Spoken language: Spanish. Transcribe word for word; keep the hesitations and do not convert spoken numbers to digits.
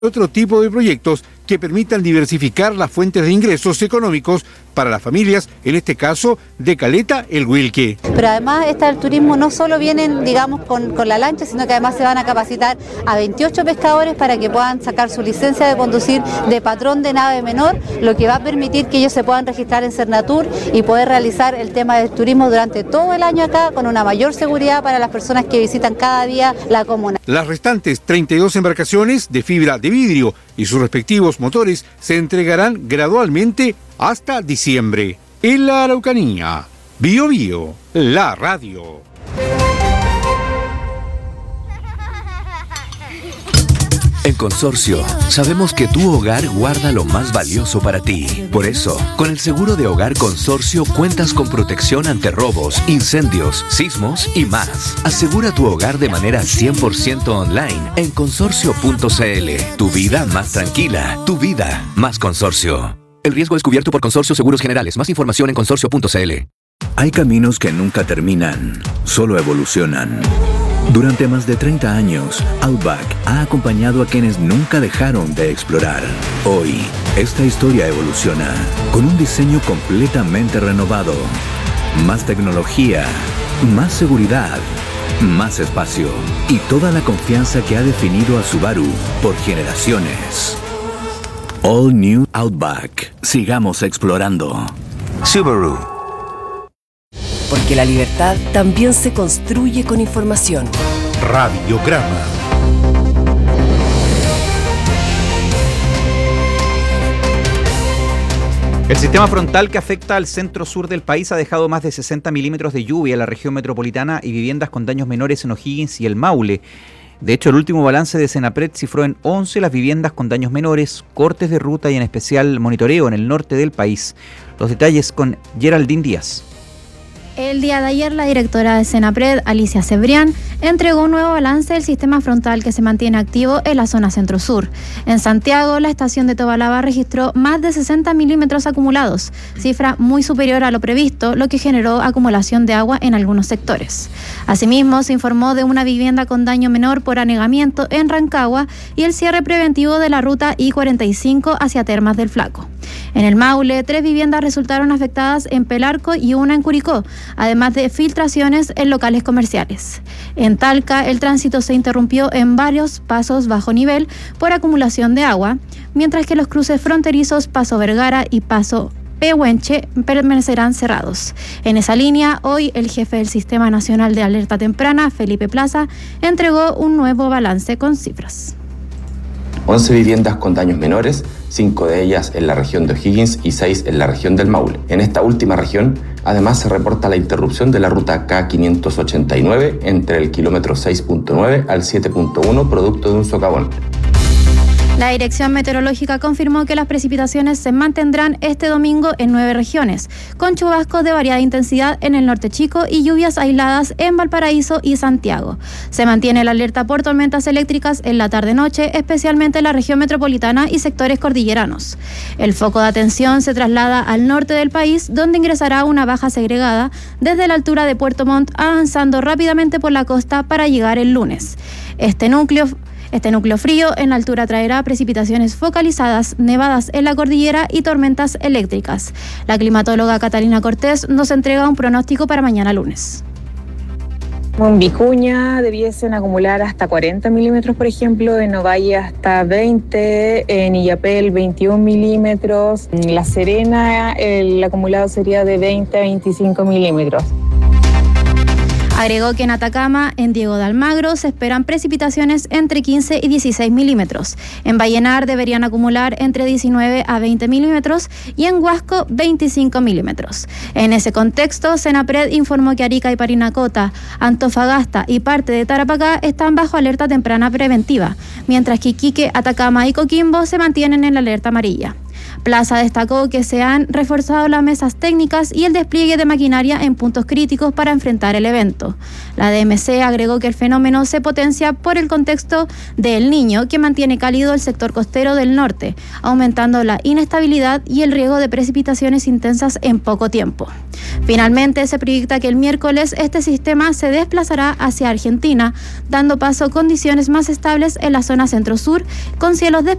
otro tipo de proyectos que permitan diversificar las fuentes de ingresos económicos para las familias, en este caso de Caleta El Huilque. Pero además este el turismo no solo vienen, digamos, con, con la lancha, sino que además se van a capacitar a veintiocho pescadores para que puedan sacar su licencia de conducir de patrón de nave menor, lo que va a permitir que ellos se puedan registrar en Cernatur y poder realizar el tema del turismo durante todo el año acá con una mayor seguridad para las personas que visitan cada día la comuna. Las restantes treinta y dos embarcaciones de fibra de vidrio y sus respectivos motores se entregarán gradualmente hasta diciembre. En la Araucanía, Bio Bio, la radio. En Consorcio, sabemos que tu hogar guarda lo más valioso para ti. Por eso, con el seguro de hogar Consorcio cuentas con protección ante robos, incendios, sismos y más. Asegura tu hogar de manera cien por ciento online en consorcio punto c l. Tu vida más tranquila, tu vida más Consorcio. El riesgo es cubierto por Consorcio Seguros Generales. Más información en consorcio punto c l. Hay caminos que nunca terminan, solo evolucionan. Durante más de treinta años, Outback ha acompañado a quienes nunca dejaron de explorar. Hoy, esta historia evoluciona con un diseño completamente renovado. Más tecnología, más seguridad, más espacio y toda la confianza que ha definido a Subaru por generaciones. All New Outback. Sigamos explorando. Subaru. Porque la libertad también se construye con información. Radiograma. El sistema frontal que afecta al centro sur del país ha dejado más de sesenta milímetros de lluvia en la región metropolitana y viviendas con daños menores en O'Higgins y el Maule. De hecho, el último balance de Senapred cifró en once las viviendas con daños menores, cortes de ruta y en especial monitoreo en el norte del país. Los detalles con Geraldine Díaz. El día de ayer, la directora de Senapred, Alicia Cebrián, entregó un nuevo balance del sistema frontal que se mantiene activo en la zona centro-sur. En Santiago, la estación de Tobalaba registró más de sesenta milímetros acumulados, cifra muy superior a lo previsto, lo que generó acumulación de agua en algunos sectores. Asimismo, se informó de una vivienda con daño menor por anegamiento en Rancagua y el cierre preventivo de la ruta I cuarenta y cinco hacia Termas del Flaco. En el Maule, tres viviendas resultaron afectadas en Pelarco y una en Curicó, además de filtraciones en locales comerciales. En Talca, el tránsito se interrumpió en varios pasos bajo nivel por acumulación de agua, mientras que los cruces fronterizos Paso Vergara y Paso Pehuenche permanecerán cerrados. En esa línea, hoy el jefe del Sistema Nacional de Alerta Temprana, Felipe Plaza, entregó un nuevo balance con cifras. once viviendas con daños menores, cinco de ellas en la región de O'Higgins y seis en la región del Maule. En esta última región, además se reporta la interrupción de la ruta K quinientos ochenta y nueve entre el kilómetro seis punto nueve al siete punto uno, producto de un socavón. La Dirección Meteorológica confirmó que las precipitaciones se mantendrán este domingo en nueve regiones, con chubascos de variada intensidad en el norte chico y lluvias aisladas en Valparaíso y Santiago. Se mantiene la alerta por tormentas eléctricas en la tarde-noche, especialmente en la región metropolitana y sectores cordilleranos. El foco de atención se traslada al norte del país, donde ingresará una baja segregada desde la altura de Puerto Montt, avanzando rápidamente por la costa para llegar el lunes. Este núcleo Este núcleo frío en la altura traerá precipitaciones focalizadas, nevadas en la cordillera y tormentas eléctricas. La climatóloga Catalina Cortés nos entrega un pronóstico para mañana lunes. En Vicuña debiesen acumular hasta cuarenta milímetros, por ejemplo, en Ovalle hasta veinte, en Illapel veintiún milímetros, en La Serena el acumulado sería de veinte a veinticinco milímetros. Agregó que en Atacama, en Diego de Almagro, se esperan precipitaciones entre quince y dieciséis milímetros. En Vallenar deberían acumular entre diecinueve a veinte milímetros y en Huasco veinticinco milímetros. En ese contexto, Senapred informó que Arica y Parinacota, Antofagasta y parte de Tarapacá están bajo alerta temprana preventiva, mientras que Iquique, Atacama y Coquimbo se mantienen en la alerta amarilla. Plaza destacó que se han reforzado las mesas técnicas y el despliegue de maquinaria en puntos críticos para enfrentar el evento. La D M C agregó que el fenómeno se potencia por el contexto del Niño, que mantiene cálido el sector costero del norte, aumentando la inestabilidad y el riesgo de precipitaciones intensas en poco tiempo. Finalmente, se proyecta que el miércoles este sistema se desplazará hacia Argentina, dando paso a condiciones más estables en la zona centro-sur, con cielos despejados